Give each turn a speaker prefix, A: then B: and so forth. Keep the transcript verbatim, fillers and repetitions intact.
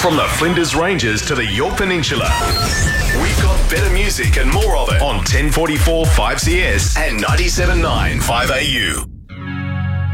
A: From the Flinders Ranges to the Yorke Peninsula. We've got better music and more of it on ten forty-four five C S and ninety-seven point nine five A U.